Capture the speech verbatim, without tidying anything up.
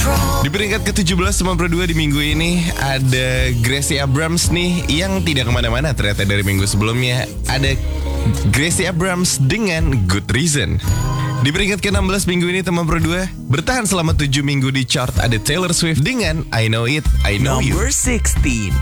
Di peringkat ke tujuh belas sembilan puluh dua di minggu ini ada Gracie Abrams nih yang tidak kemana-mana ternyata dari minggu sebelumnya. Ada Gracie Abrams dengan Good Reason. Di peringkat ke enam belas minggu ini teman berdua bertahan selama tujuh minggu di chart ada Taylor Swift dengan I Know It, I Know You. Number sixteen.